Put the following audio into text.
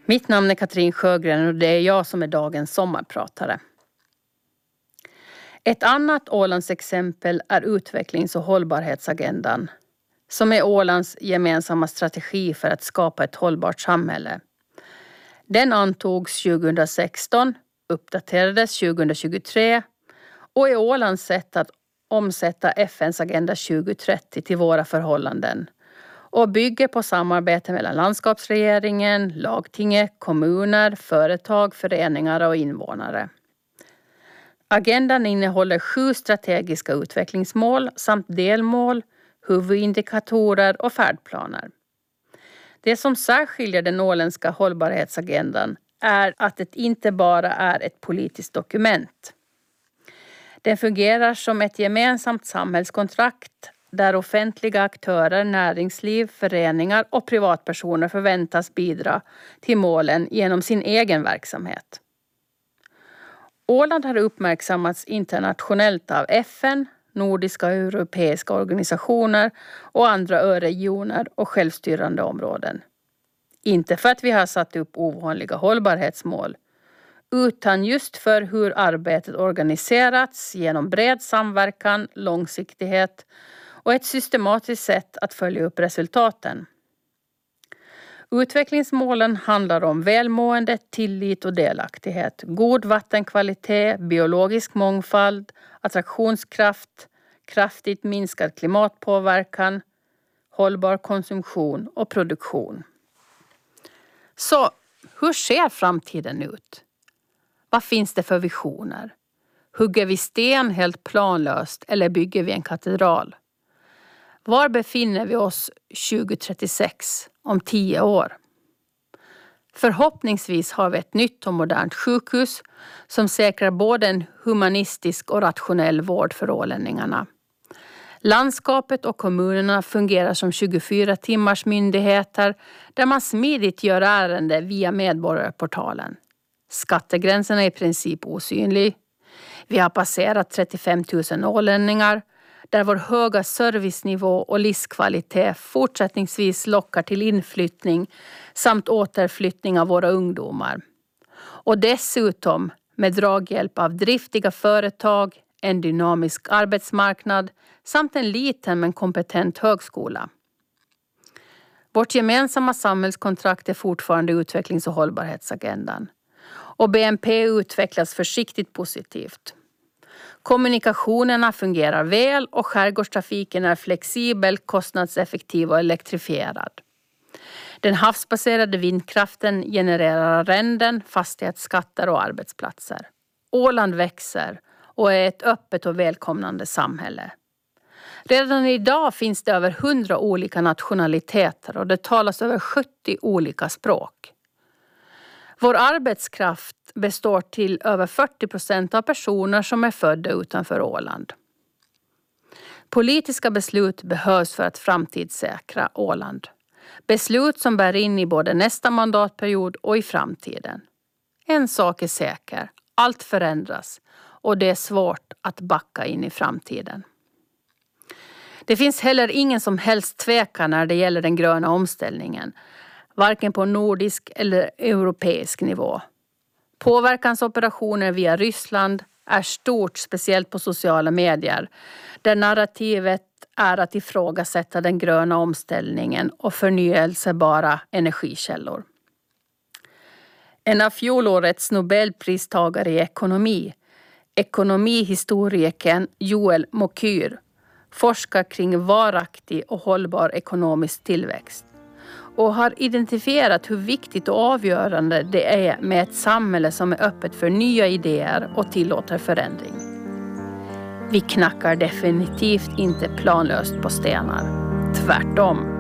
Mitt namn är Katrin Sjögren och det är jag som är dagens sommarpratare. Ett annat Ålandsexempel är utvecklings- och hållbarhetsagendan, som är Ålands gemensamma strategi för att skapa ett hållbart samhälle. Den antogs 2016, uppdaterades 2023 och är Ålands sätt att omsätta FN:s agenda 2030 till våra förhållanden och bygger på samarbete mellan landskapsregeringen, lagtinget, kommuner, företag, föreningar och invånare. Agendan innehåller 7 strategiska utvecklingsmål samt delmål, huvudindikatorer och färdplaner. Det som särskiljer den åländska hållbarhetsagendan är att det inte bara är ett politiskt dokument. Den fungerar som ett gemensamt samhällskontrakt där offentliga aktörer, näringsliv, föreningar och privatpersoner förväntas bidra till målen genom sin egen verksamhet. Åland har uppmärksammats internationellt av FN, nordiska och europeiska organisationer och andra öregioner och självstyrande områden. Inte för att vi har satt upp ovanliga hållbarhetsmål, utan just för hur arbetet organiserats genom bred samverkan, långsiktighet och ett systematiskt sätt att följa upp resultaten. Utvecklingsmålen handlar om välmående, tillit och delaktighet, god vattenkvalitet, biologisk mångfald, attraktionskraft, kraftigt minskad klimatpåverkan, hållbar konsumtion och produktion. Så hur ser framtiden ut? Vad finns det för visioner? Hugger vi sten helt planlöst eller bygger vi en katedral? Var befinner vi oss 2036, om 10 år? Förhoppningsvis har vi ett nytt och modernt sjukhus som säkrar både en humanistisk och rationell vård för ålänningarna. Landskapet och kommunerna fungerar som 24 timmars myndigheter där man smidigt gör ärende via medborgarportalen. Skattegränsen är i princip osynlig. Vi har passerat 35 000 ålänningar där vår höga servicenivå och livskvalitet fortsättningsvis lockar till inflyttning samt återflyttning av våra ungdomar. Och dessutom med draghjälp av driftiga företag, en dynamisk arbetsmarknad samt en liten men kompetent högskola. Vårt gemensamma samhällskontrakt är fortfarande utvecklings- och hållbarhetsagendan. Och BNP utvecklas försiktigt positivt. Kommunikationerna fungerar väl och skärgårdstrafiken är flexibel, kostnadseffektiv och elektrifierad. Den havsbaserade vindkraften genererar arrenden, fastighetsskatter och arbetsplatser. Åland växer och är ett öppet och välkomnande samhälle. Redan idag finns det över 100 olika nationaliteter och det talas över 70 olika språk. Vår arbetskraft består till över 40% av personer som är födda utanför Åland. Politiska beslut behövs för att framtidssäkra Åland. Beslut som bär in i både nästa mandatperiod och i framtiden. En sak är säker, allt förändras och det är svårt att backa in i framtiden. Det finns heller ingen som helst tvekan när det gäller den gröna omställningen. Varken på nordisk eller europeisk nivå. Påverkansoperationer via Ryssland är stort, speciellt på sociala medier, där narrativet är att ifrågasätta den gröna omställningen och förnyelsebara energikällor. En av fjolårets Nobelpristagare i ekonomihistorikern Joel Mokyr, forskar kring varaktig och hållbar ekonomisk tillväxt och har identifierat hur viktigt och avgörande det är med ett samhälle som är öppet för nya idéer och tillåter förändring. Vi knackar definitivt inte planlöst på stenar. Tvärtom.